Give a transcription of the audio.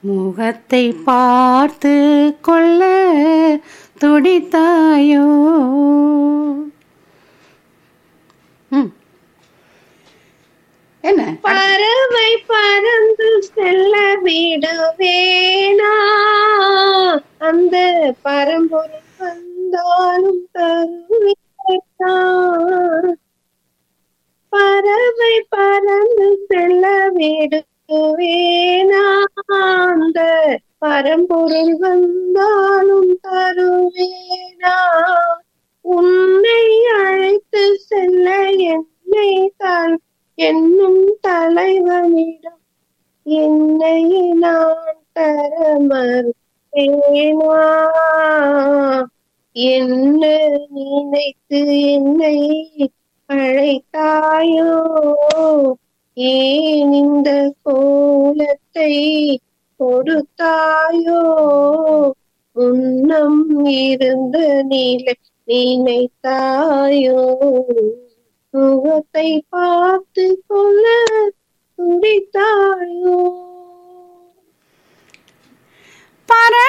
முகத்தை பார்த்து கொள்ள துடித்தாயோ. என்ன பறவை பறந்து செல்ல விடுவேனா, அந்த பரம்பொருள் வந்தாலும் தருவேனா. பறவை பறந்து செல்ல விடுவேனா, அந்த பரம்பொருள் வந்தாலும் தருவேனா. உன்னை அழைத்து செல்ல என்னை தான் என்னும் தலைவனிடம் என்னை நான் தர மறுப்பேனா. என்ன நினைத்து என்னை அழைத்தாயோ, ஏன் இந்த கோலத்தை கொடுத்தாயோ. உன்னம் இருந்த நிலை நினைத்தாயோ, முகத்தை பார்த்து கொள்ள துடித்தாயோ.